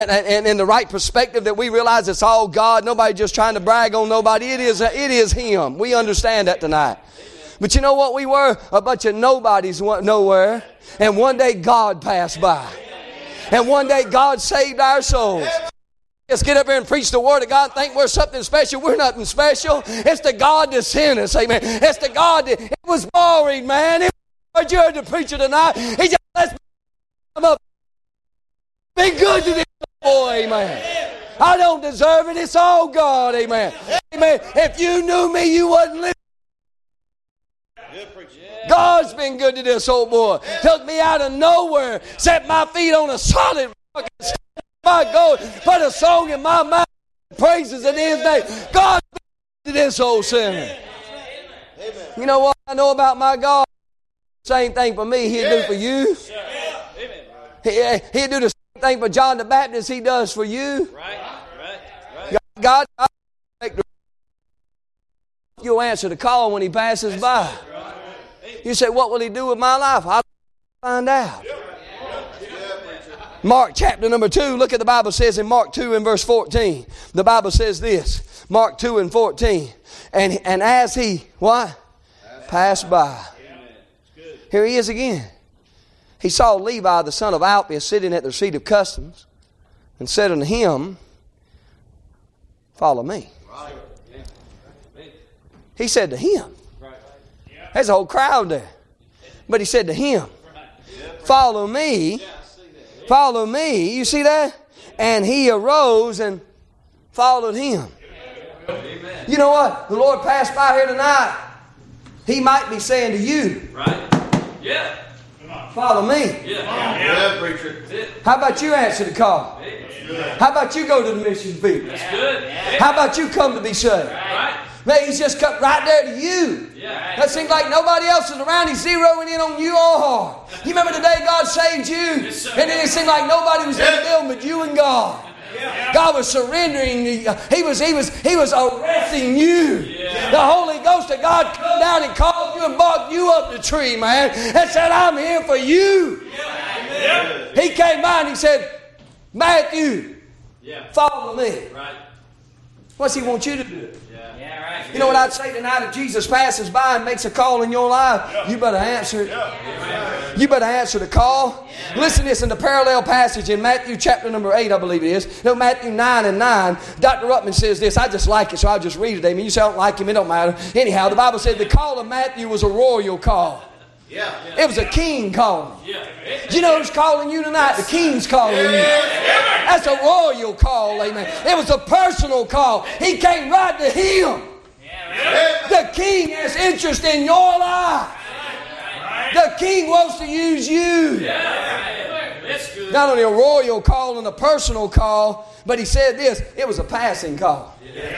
and in the right perspective that we realize it's all God. Nobody just trying to brag on nobody. It is Him. We understand that tonight. But you know what we were? A bunch of nobodies went nowhere. And one day God passed by. And one day God saved our souls. Let's get up here and preach the Word of God and think we're something special. We're nothing special. It's the God that sent us. Amen. It's the God that... It was boring, man. It was, you heard the preacher tonight. He just lets me come up. Be good to this boy, amen. I don't deserve it. It's all God, amen. Amen. If you knew me, you wouldn't live. God's been good to this old boy. Took me out of nowhere. Set my feet on a solid rock. My God, put a song in my mouth. Praises in His name. God's been good to this old sinner. You know what I know about my God? Same thing for me He'd do for you. He'd do the same thing for John the Baptist He does for you. God, you'll answer the call when He passes by. You say, what will He do with my life? I'll find out. Mark chapter number 2, look at the Bible says in Mark 2 and verse 14. The Bible says this, Mark 2 and 14. And as He, what? Passed by. Here He is again. He saw Levi the son of Alphaeus sitting at the seat of customs and said unto him, follow me. He said to him. There's a whole crowd there. But He said to him, follow me. Follow me. You see that? And he arose and followed Him. You know what? The Lord passed by here tonight. He might be saying to you, follow me. Preacher. How about you answer the call? How about you go to the mission field? That's good. How about you come to be saved? Man, He's just come right there to you. That seems like nobody else is around. He's zeroing in on you all hard. You remember the day God saved you? And then it seemed like nobody was in the building but you and God. God was surrendering. He was arresting you. The Holy Ghost of God come down and called you and brought you up the tree, man, and said, I'm here for you. He came by and He said, Matthew, follow me. What's He want you to do? You know what I'd say tonight? If Jesus passes by and makes a call in your life, you better answer it. You better answer the call. Listen to this in the parallel passage in Matthew chapter number 8, I believe it is. No, Matthew 9 and 9. Dr. Ruttman says this. I just like it, so I'll just read it. I mean, you say I don't like him, it don't matter. Anyhow, the Bible said the call of Matthew was a royal call. It was a king calling. Do you know who's calling you tonight? The King's calling you. That's a royal call, amen. It was a personal call. He came right to Him. The King has interest in your life. The King wants to use you. Not only a royal call and a personal call, but He said this, it was a passing call.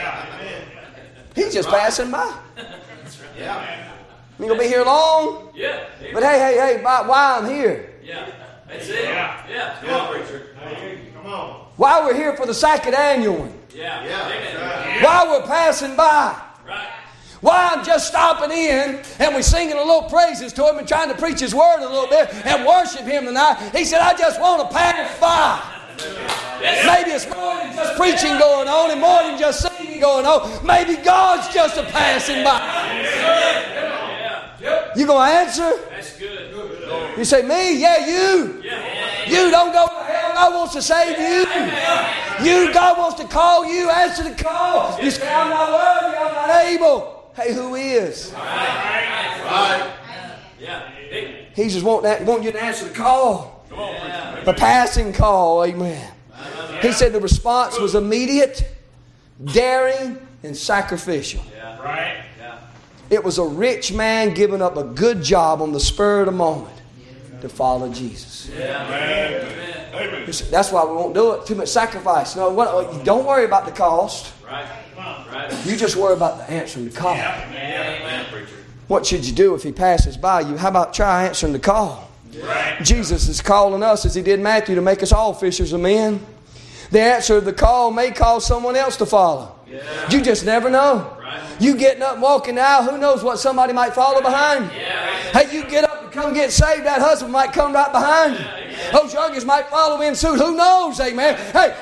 He's just passing by. You gonna be here long? But hey, why I'm here? That's it. Come on, preacher. Come on. Why we're here for the second annual one. Why we're passing by. Why I'm just stopping in and we're singing a little praises to Him and trying to preach His Word a little bit and worship Him tonight. He said, I just want to pass by. Maybe it's more than just preaching going on and more than just singing going on. Maybe God's just a passing by. You going to answer? That's good. You say, me? Yeah, you. You don't go to hell. God wants to save you. God wants to call you. Answer the call. You say, I'm not worthy. I'm not able. Hey, who is? He just want you to answer the call. The passing call. Amen. He said the response was immediate, daring, and sacrificial. It was a rich man giving up a good job on the spur of the moment to follow Jesus. That's why we won't do it. Too much sacrifice. No, don't worry about the cost. You just worry about the answering the call. What should you do if He passes by you? How about try answering the call? Jesus is calling us, as He did Matthew, to make us all fishers of men. The answer of the call may cause someone else to follow. You just never know. You getting up and walking out, who knows what somebody might follow behind you. Hey, you get up and come get saved, that husband might come right behind you. Those youngins might follow in suit. Who knows, amen? Hey,